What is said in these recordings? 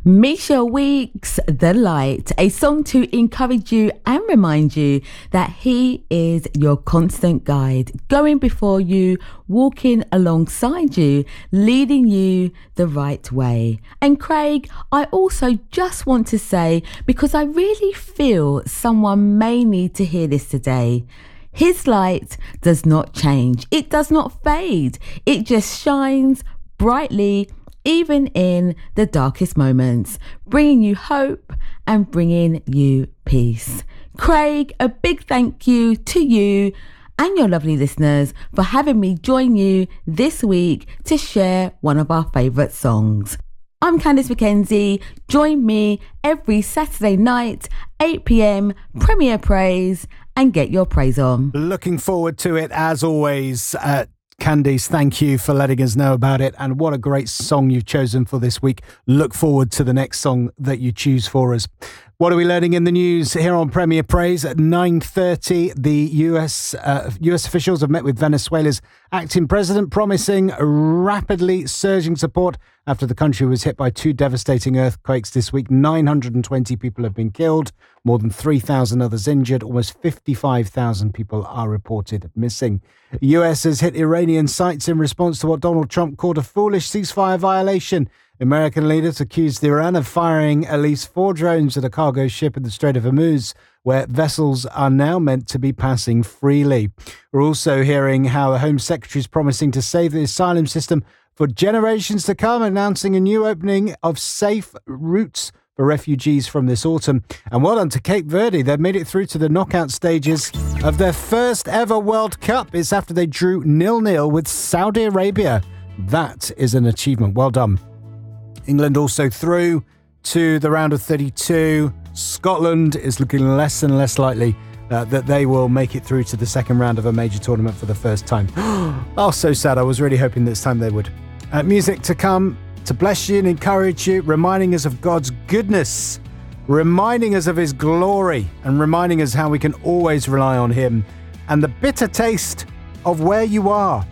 Misha Weeks, The Light, a song to encourage you and remind you that he is your constant guide, going before you, walking alongside you, leading you the right way. And Craig, I also just want to say, because I really feel someone may need to hear this today, his light does not change. It does not fade. It just shines brightly even in the darkest moments, bringing you hope and bringing you peace. Craig, a big thank you to you and your lovely listeners for having me join you this week to share one of our favourite songs. I'm Candice McKenzie. Join me every Saturday night, 8 p.m, Premier Praise, and get your praise on. Looking forward to it as always. Candice, thank you for letting us know about it, and what a great song you've chosen for this week. Look forward to the next song that you choose for us. What are we learning in the news here on Premier Praise? At 9:30, the US officials have met with Venezuela's acting president, promising rapidly surging support after the country was hit by two devastating earthquakes this week. 920 people have been killed, more than 3,000 others injured, almost 55,000 people are reported missing. The US has hit Iranian sites in response to what Donald Trump called a foolish ceasefire violation. American leaders accused Iran of firing at least 4 drones at a cargo ship in the Strait of Hormuz, where vessels are now meant to be passing freely. We're also hearing how the Home Secretary is promising to save the asylum system for generations to come, announcing a new opening of safe routes for refugees from this autumn. And well done to Cape Verde. They've made it through to the knockout stages of their first ever World Cup. It's after they drew 0-0 with Saudi Arabia. That is an achievement. Well done. England also through to the round of 32. Scotland is looking less and less likely that they will make it through to the second round of a major tournament for the first time. Oh, so sad. I was really hoping this time they would. Music to come to bless you and encourage you, reminding us of God's goodness, reminding us of his glory, and reminding us how we can always rely on him, and the bitter taste of where you are.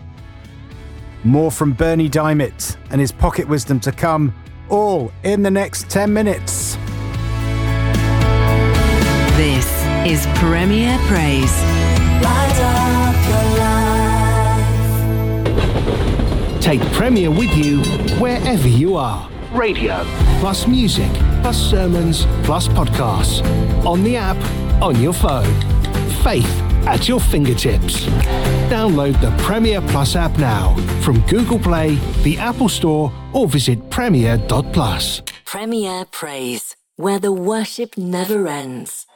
More from Bernie Diamond and his pocket wisdom to come, all in the next 10 minutes. This is Premier Praise. Light up your life. Take Premier with you wherever you are. Radio, plus music, plus sermons, plus podcasts. On the app, on your phone. Faith at your fingertips. Download the Premier Plus app now from Google Play, the Apple Store, or visit premier.plus. Premier Praise, where the worship never ends.